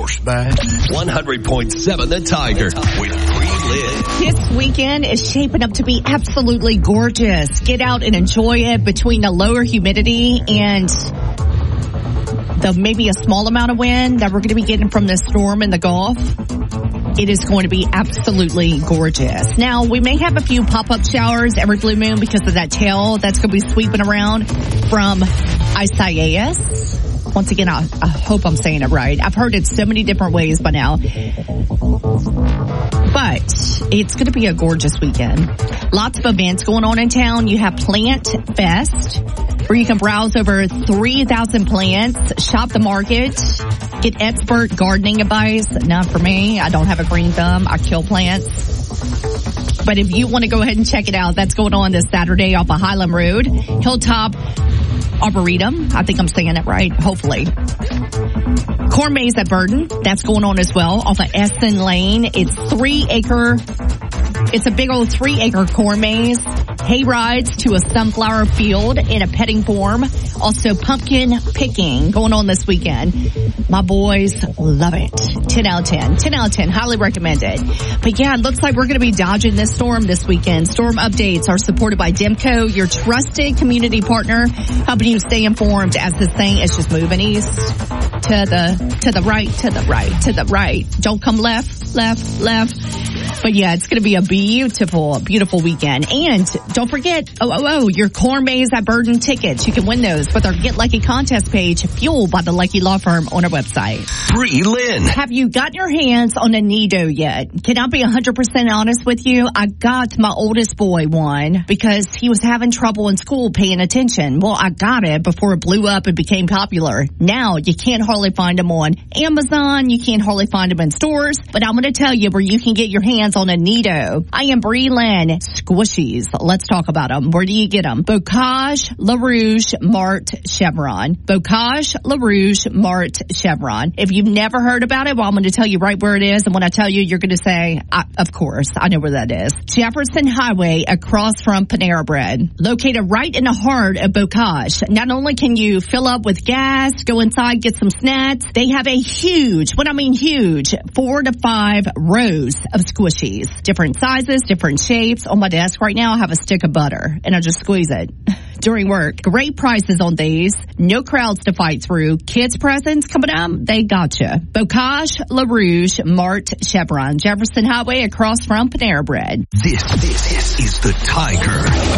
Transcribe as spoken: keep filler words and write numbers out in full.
douchebag. one hundred point seven The Tiger with Bree Lynn. This weekend is shaping up to be absolutely gorgeous. Get out and enjoy it between the lower humidity and the maybe a small amount of wind that we're going to be getting from this storm in the Gulf. It is going to be absolutely gorgeous. Now, we may have a few pop-up showers every blue moon because of that tail that's going to be sweeping around from Isaias. Once again, I, I hope I'm saying it right. I've heard it so many different ways by now. But it's going to be a gorgeous weekend. Lots of events going on in town. You have Plant Fest, where you can browse over three thousand plants, shop the market, get expert gardening advice. Not for me. I don't have a green thumb. I kill plants. But if you want to go ahead and check it out, that's going on this Saturday off of Highland Road, Hilltop Arboretum. I think I'm saying it right, hopefully. Corn Maze at Burden, that's going on as well off of Essen Lane. It's three acre, it's a big old three acre corn maze. Hay rides to a sunflower field in a petting form. Also pumpkin picking going on this weekend. My boys love it. ten out of ten. ten out of ten. Highly recommended. But yeah, it looks like we're going to be dodging this storm this weekend. Storm updates are supported by Demco, your trusted community partner, helping you stay informed as this thing is just moving east to the, to the right, to the right, to the right. Don't come left, left, left. But yeah, it's going to be a beautiful, beautiful weekend. And don't forget, oh, oh, oh, your Corn Maze at Burden tickets. You can win those with our Get Lucky contest page, fueled by the Lucky Law Firm on our website. Bree Lynn. Have you gotten your hands on a Nido yet? Can I be one hundred percent honest with you? I got my oldest boy one because he was having trouble in school paying attention. Well, I got it before it blew up and became popular. Now you can't hardly find them on Amazon. You can't hardly find them in stores. But I'm going to tell you where you can get your hands on a Nido. I am Bree Lynn. Squishies. Let's talk about them. Where do you get them? Bocage, LaRouche, Mart, Chevron. Bocage, LaRouche, Mart, Chevron. If you've never heard about it, well, I'm going to tell you right where it is. And when I tell you, you're going to say, I, of course, I know where that is. Jefferson Highway across from Panera Bread. Located right in the heart of Bocage. Not only can you fill up with gas, go inside, get some snacks, they have a huge, what I mean huge, four to five rows of squishies. Different sizes, different shapes. On my desk right now, I have a stick of butter, and I just squeeze it during work. Great prices on these. No crowds to fight through. Kids' presents coming up, they gotcha. Bocage, LaRouche, Mart, Chevron. Jefferson Highway across from Panera Bread. This, this is The Tiger.